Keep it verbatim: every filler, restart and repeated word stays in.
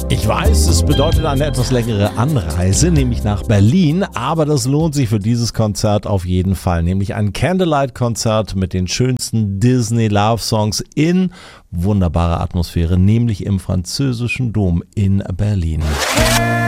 Ich weiß, es bedeutet eine etwas längere Anreise, nämlich nach Berlin, aber das lohnt sich für dieses Konzert auf jeden Fall, nämlich ein Candlelight-Konzert mit den schönsten Disney-Love-Songs in wunderbarer Atmosphäre, nämlich im französischen Dom in Berlin.